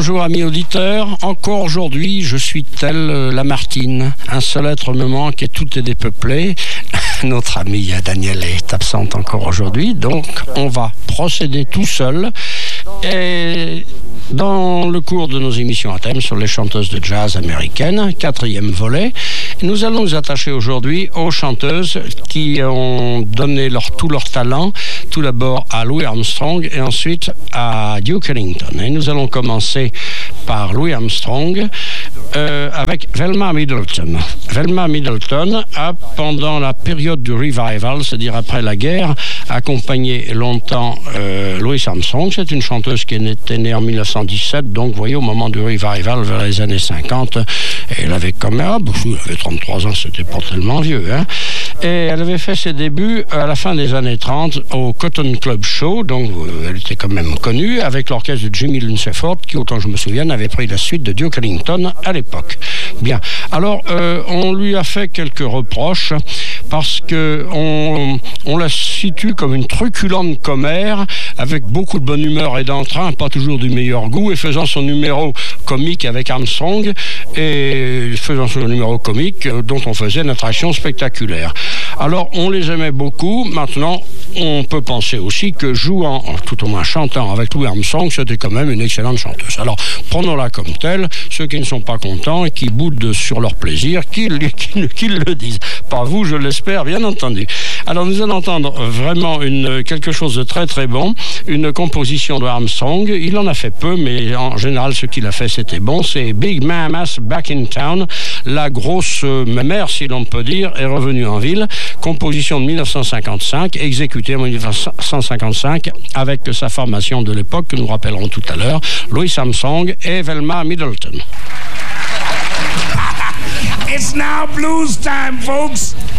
Bonjour amis auditeurs, encore aujourd'hui je suis tel Lamartine. Un seul être me manque et tout est dépeuplé. Notre amie Danielle est absente encore aujourd'hui, donc on va procéder tout seul. Et dans le cours de nos émissions à thème sur les chanteuses de jazz américaines, 4e volet, nous allons nous attacher aujourd'hui aux chanteuses qui ont donné tout leur talent, tout d'abord à Louis Armstrong et ensuite à Duke Ellington. Et nous allons commencer par Louis Armstrong avec Velma Middleton. Velma Middleton a, pendant la période du revival, c'est-à-dire après la guerre, accompagné longtemps Louis Armstrong. C'est une chanteuse qui était née en 1917, donc vous voyez, au moment du revival, vers les années 50, elle avait quand même, elle avait 33 ans, c'était pas tellement vieux, hein. Et elle avait fait ses débuts à la fin des années 30 au Cotton Club Show, donc elle était quand même connue, avec l'orchestre de Jimmy Lunceford, qui, autant je me souviens, avait pris la suite de Duke Ellington à l'époque. Bien. Alors, on lui a fait quelques reproches, parce que on la situe comme une truculente commère, avec beaucoup de bonne humeur et d'entrain, pas toujours du meilleur goût, et faisant son numéro comique avec Armstrong, et faisant son numéro comique dont on faisait une attraction spectaculaire. Alors, on les aimait beaucoup. Maintenant, on peut penser aussi que jouant, tout au moins chantant avec Louis Armstrong, c'était quand même une excellente chanteuse. Alors, prenons-la comme telle. Ceux qui ne sont pas contents et qui boudent sur leur plaisir, qu'ils le disent. Pas vous, je l'espère, bien entendu. Alors, nous allons entendre vraiment quelque chose de très très bon, une composition de Armstrong. Il en a fait peu, mais en général, ce qu'il a fait, c'était bon. C'est Big Mama's Back in Town. La grosse mère, si l'on peut dire, est revenue en ville. Composition de 1955, exécutée en 1955 avec sa formation de l'époque que nous rappellerons tout à l'heure, Louis Armstrong et Velma Middleton. It's now blues time, folks.